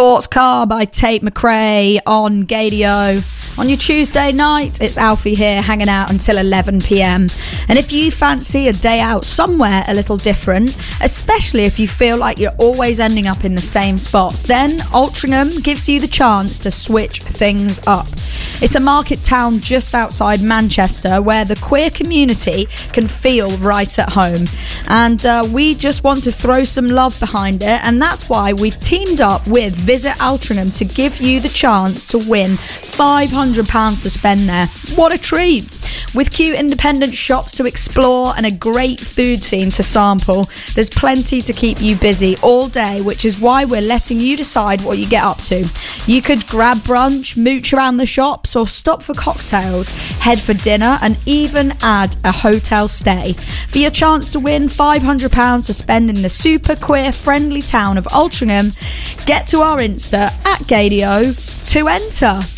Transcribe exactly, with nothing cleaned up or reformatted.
Sports Car by Tate McRae on Gadio. On your Tuesday night, it's Alfie here, hanging out until eleven p.m. And if you fancy a day out somewhere a little different, especially if you feel like you're always ending up in the same spots, then Altrincham gives you the chance to switch things up. It's a market town just outside Manchester where the queer community can feel right at home. And uh, we just want to throw some love behind it, and that's why we've teamed up with Visit Altrincham to give you the chance to win five hundred pounds to spend there. What a treat! With cute independent shops to explore and a great food scene to sample, there's plenty to keep you busy all day, which is why we're letting you decide what you get up to. You could grab brunch, mooch around the shops, or stop for cocktails, head for dinner, and even add a hotel stay. For your chance to win five hundred pounds to spend in the super queer friendly town of Altrincham, get to our Insta at Gadio to enter.